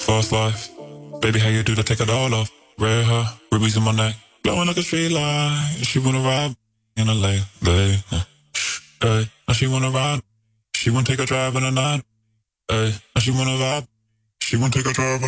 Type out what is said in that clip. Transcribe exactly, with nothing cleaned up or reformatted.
fast life. Baby, how you do that? Take it all off. Red hair, rubies in my neck, blowing like a street light. She wanna ride in a lay, lay. Uh, hey, now she wanna ride. She wanna take a drive in the night. Hey, now she wanna vibe. She wanna take a drive in